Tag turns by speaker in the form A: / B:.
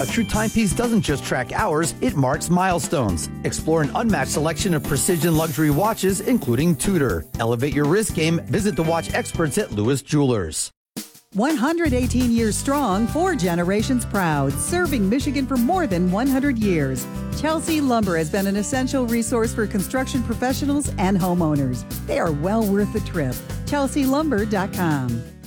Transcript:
A: A true timepiece doesn't just track hours, it marks milestones. Explore an unmatched selection of precision luxury watches, including Tudor. Elevate your wrist game. Visit the watch experts at Lewis Jewelers.
B: 118 years strong, 4 generations proud, serving Michigan for more than 100 years. Chelsea Lumber has been an essential resource for construction professionals and homeowners. They are well worth the trip. ChelseaLumber.com.